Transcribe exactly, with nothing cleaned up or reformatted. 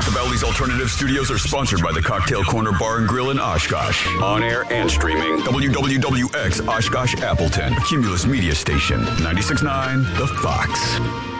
The Bally's Alternative Studios are sponsored by the Cocktail Corner Bar and Grill in Oshkosh. On air and streaming. W W W X Oshkosh Appleton. A Cumulus Media Station. ninety-six point nine The Fox.